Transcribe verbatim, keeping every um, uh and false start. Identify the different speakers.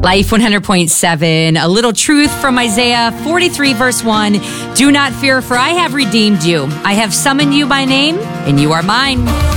Speaker 1: Life one hundred point seven, a little truth from Isaiah forty-three, verse one. Do not fear, for I have redeemed you. I have summoned you by name, and you are mine.